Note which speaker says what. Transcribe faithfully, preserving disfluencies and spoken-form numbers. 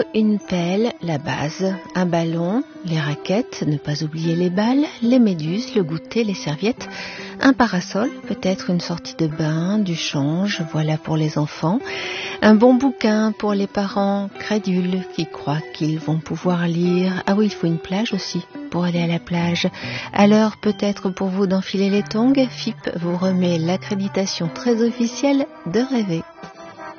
Speaker 1: Une pelle, la base, un ballon, les raquettes, ne pas oublier les balles, les méduses, le goûter, les serviettes, un parasol, peut-être une sortie de bain, du change, voilà pour les enfants, un bon bouquin pour les parents crédules qui croient qu'ils vont pouvoir lire. Ah oui, il faut une plage aussi pour aller à la plage. Alors peut-être pour vous d'enfiler les tongs, F I P vous remet l'accréditation très officielle de rêver.